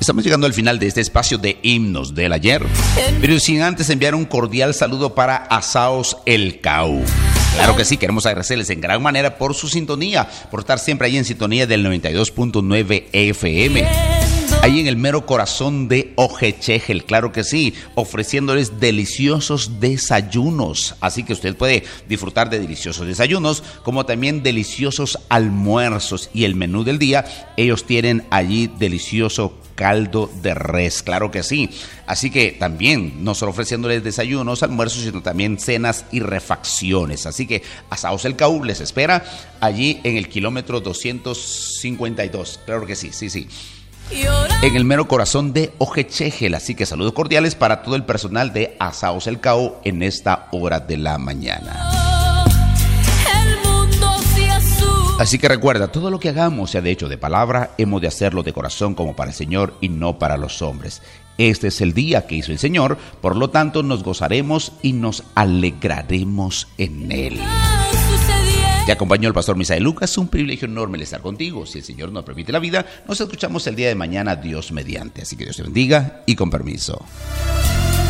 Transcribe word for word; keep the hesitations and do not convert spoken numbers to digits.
Estamos llegando al final de este espacio de himnos del ayer, pero sin antes enviar un cordial saludo para Asaos El Cau. Claro que sí, queremos agradecerles en gran manera por su sintonía, por estar siempre ahí en sintonía del noventa y dos punto nueve F M. Ahí en el mero corazón de Ojechegel, claro que sí, ofreciéndoles deliciosos desayunos. Así que usted puede disfrutar de deliciosos desayunos, como también deliciosos almuerzos. Y el menú del día, ellos tienen allí delicioso caldo de res, claro que sí. Así que también, no solo ofreciéndoles desayunos, almuerzos, sino también cenas y refacciones. Así que Asaos El Cau les espera allí en el kilómetro doscientos cincuenta y dos, claro que sí, sí, sí. En el mero corazón de Ojechegel. Así que saludos cordiales para todo el personal de Asaos El Cau en esta hora de la mañana. Así que recuerda, todo lo que hagamos, sea de hecho de palabra, hemos de hacerlo de corazón como para el Señor y no para los hombres. Este es el día que hizo el Señor, por lo tanto nos gozaremos y nos alegraremos en Él. Te acompañó el pastor Misael Lucas, un privilegio enorme el estar contigo. Si el Señor nos permite la vida, nos escuchamos el día de mañana, Dios mediante. Así que Dios te bendiga y con permiso.